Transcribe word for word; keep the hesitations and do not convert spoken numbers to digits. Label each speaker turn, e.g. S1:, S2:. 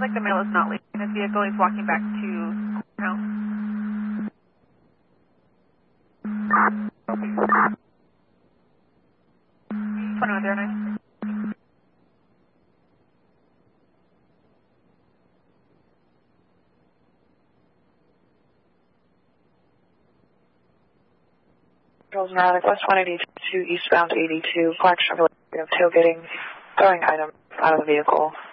S1: like the male is not leaving his vehicle. He's walking back to the house. twenty-one zero nine.
S2: Controls Neurotic West one eighty-two, eastbound eighty-two, Clark Chevrolet, tailgating, throwing item out of the vehicle.